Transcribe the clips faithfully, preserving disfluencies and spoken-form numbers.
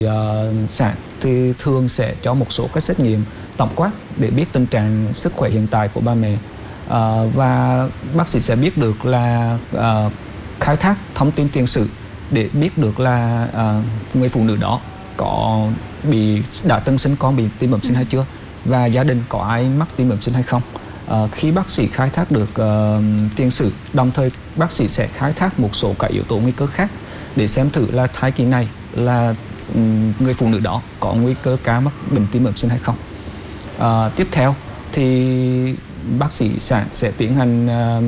uh, sản thì thường sẽ cho một số các xét nghiệm tổng quát để biết tình trạng sức khỏe hiện tại của ba mẹ, uh, và bác sĩ sẽ biết được là uh, khai thác thông tin tiền sử để biết được là uh, người phụ nữ đó có bị đã từng sinh con bị tim bẩm sinh hay chưa, và gia đình có ai mắc tim bẩm sinh hay không. Uh, khi bác sĩ khai thác được uh, tiền sử, đồng thời bác sĩ sẽ khai thác một số các yếu tố nguy cơ khác để xem thử là thai kỳ này là um, người phụ nữ đó có nguy cơ cao mắc bệnh tim bẩm sinh hay không. Uh, tiếp theo thì bác sĩ sẽ, sẽ tiến hành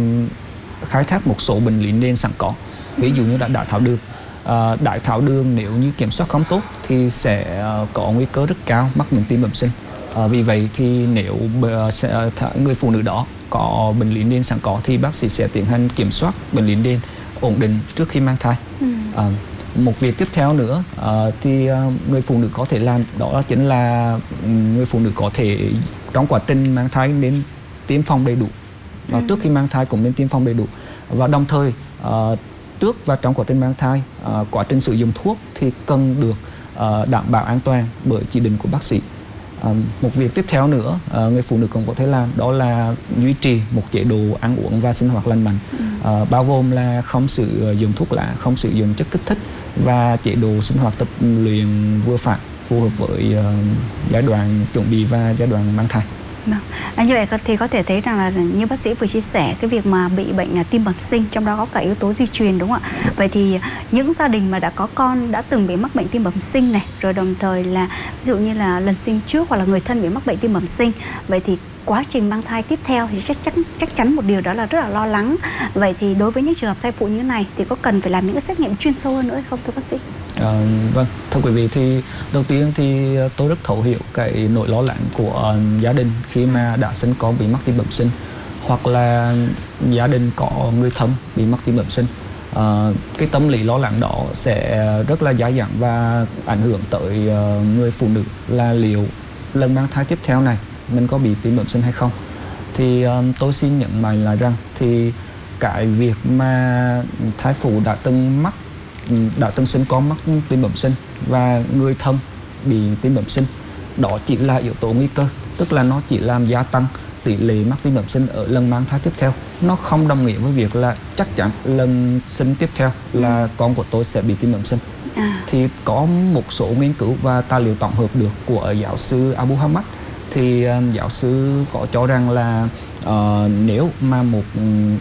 uh, khai thác một số bệnh lý nền sẵn có, ví dụ như là đái tháo đường. Uh, đái tháo đường nếu như kiểm soát không tốt thì sẽ uh, có nguy cơ rất cao mắc bệnh tim bẩm sinh. Uh, vì vậy thì nếu uh, sẽ, uh, người phụ nữ đó có bệnh lý nền sẵn có thì bác sĩ sẽ tiến hành kiểm soát bệnh lý nền ổn định trước khi mang thai. Ừ. Uh, một việc tiếp theo nữa uh, thì uh, người phụ nữ có thể làm đó chính là um, người phụ nữ có thể trong quá trình mang thai nên tiêm phòng đầy đủ. Ừ. Uh, trước khi mang thai cũng nên tiêm phòng đầy đủ, và đồng thời uh, trước và trong quá trình mang thai, uh, quá trình sử dụng thuốc thì cần được uh, đảm bảo an toàn bởi chỉ định của bác sĩ. Uh, một việc tiếp theo nữa uh, người phụ nữ cũng có thể làm đó là duy trì một chế độ ăn uống và sinh hoạt lành mạnh, uh, bao gồm là không sử dụng thuốc lá, không sử dụng chất kích thích và chế độ sinh hoạt tập luyện vừa phải, phù hợp với uh, giai đoạn chuẩn bị và giai đoạn mang thai. Vâng. À, như vậy thì có thể thấy rằng là như bác sĩ vừa chia sẻ, cái việc mà bị bệnh tim bẩm sinh trong đó có cả yếu tố di truyền, đúng không ạ? Vậy thì những gia đình mà đã có con đã từng bị mắc bệnh tim bẩm sinh này, rồi đồng thời là ví dụ như là lần sinh trước hoặc là người thân bị mắc bệnh tim bẩm sinh, vậy thì quá trình mang thai tiếp theo thì chắc chắn chắc chắn một điều đó là rất là lo lắng. Vậy thì đối với những trường hợp thai phụ như thế này thì có cần phải làm những cái xét nghiệm chuyên sâu hơn nữa hay không thưa bác sĩ? À, vâng, thưa quý vị, thì đầu tiên thì tôi rất thấu hiểu cái nỗi lo lắng của uh, gia đình khi mà đã sinh con bị mắc tim bẩm sinh, hoặc là gia đình có người thân bị mắc tim bẩm sinh. Uh, cái tâm lý lo lắng đó sẽ rất là dai dẳng và ảnh hưởng tới uh, người phụ nữ là liệu lần mang thai tiếp theo này mình có bị tim bẩm sinh hay không. Thì um, tôi xin nhấn mạnh lại rằng thì cái việc mà thai phụ đã từng mắc đã từng sinh con mắc tim bẩm sinh và người thân bị tim bẩm sinh, đó chỉ là yếu tố nguy cơ, tức là nó chỉ làm gia tăng tỷ lệ mắc tim bẩm sinh ở lần mang thai tiếp theo. Nó không đồng nghĩa với việc là chắc chắn lần sinh tiếp theo là con của tôi sẽ bị tim bẩm sinh. À. Thì có một số nghiên cứu và tài liệu tổng hợp được của giáo sư Abu Hamad, thì uh, giáo sư có cho rằng là uh, nếu mà một um,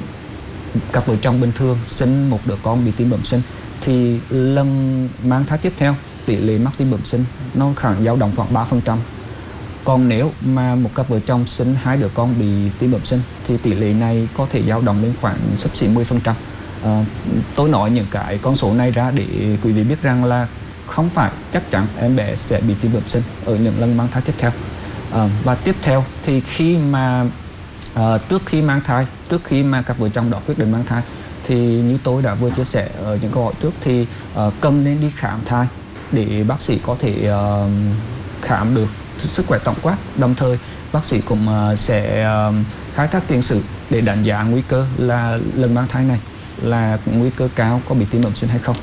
cặp vợ chồng bình thường sinh một đứa con bị tim bẩm sinh thì lần mang thai tiếp theo tỷ lệ mắc tim bẩm sinh nó khoảng dao động khoảng ba phần trăm. Còn nếu mà một cặp vợ chồng sinh hai đứa con bị tim bẩm sinh thì tỷ lệ này có thể dao động lên khoảng xấp xỉ mười phần trăm. À, tôi nói những cái con số này ra để quý vị biết rằng là không phải chắc chắn em bé sẽ bị tim bẩm sinh ở những lần mang thai tiếp theo. À, và tiếp theo thì khi mà à, trước khi mang thai, trước khi mà cặp vợ chồng đó quyết định mang thai, thì như tôi đã vừa chia sẻ ở những câu hỏi trước thì uh, cần nên đi khám thai để bác sĩ có thể uh, khám được sức khỏe tổng quát. Đồng thời bác sĩ cũng uh, sẽ uh, khai thác tiền sử để đánh giá nguy cơ là lần mang thai này là nguy cơ cao có bị tim bẩm sinh hay không.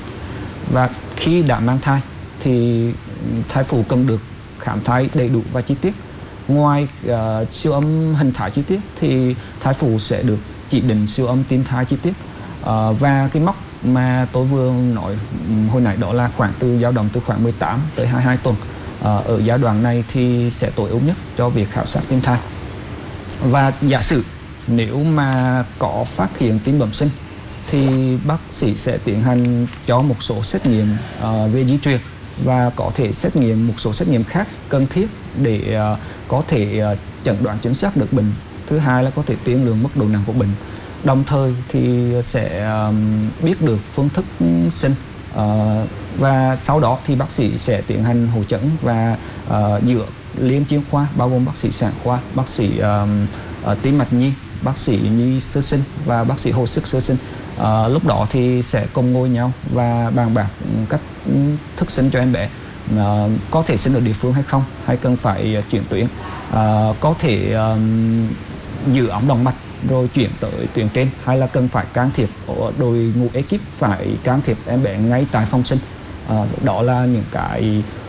Và khi đã mang thai thì thai phụ cần được khám thai đầy đủ và chi tiết. Ngoài uh, siêu âm hình thai chi tiết thì thai phụ sẽ được chỉ định siêu âm tim thai chi tiết. Uh, và cái mốc mà tôi vừa nói hồi nãy đó là khoảng từ dao động từ khoảng mười tám tới hai mươi hai tuần. Uh, ở giai đoạn này thì sẽ tối ưu nhất cho việc khảo sát tim thai. Và giả sử nếu mà có phát hiện tim bẩm sinh thì bác sĩ sẽ tiến hành cho một số xét nghiệm uh, về di truyền và có thể xét nghiệm một số xét nghiệm khác cần thiết để uh, có thể uh, chẩn đoán chính xác được bệnh. Thứ hai là có thể tiên lượng mức độ nặng của bệnh. Đồng thời thì sẽ uh, biết được phương thức sinh, uh, và sau đó thì bác sĩ sẽ tiến hành hội chẩn và uh, giữa liên chuyên khoa bao gồm bác sĩ sản khoa, bác sĩ uh, uh, tim mạch nhi, bác sĩ nhi sơ sinh và bác sĩ hồi sức sơ sinh. Uh, lúc đó thì sẽ cùng ngồi nhau và bàn bạc cách thức sinh cho em bé. Uh, có thể sinh ở địa phương hay không, hay cần phải uh, chuyển tuyến, uh, có thể uh, giữ ống động mạch rồi chuyển tới tuyến trên, hay là cần phải can thiệp ở đội ngũ ekip phải can thiệp em bé ngay tại phòng sinh. À, đó là những cái